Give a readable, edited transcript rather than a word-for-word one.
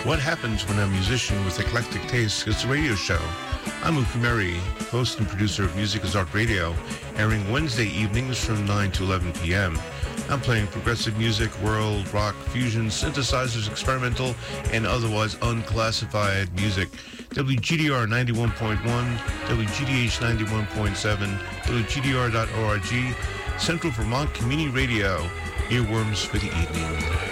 What happens when a musician with eclectic tastes gets a radio show? I'm Uku Meri, host and producer of Music is Art Radio, airing Wednesday evenings from 9 to 11 p.m. I'm playing progressive music, world, rock, fusion, synthesizers, experimental, and otherwise unclassified music. WGDR 91.1, WGDH 91.7, WGDR.org, Central Vermont Community Radio, earworms for the evening.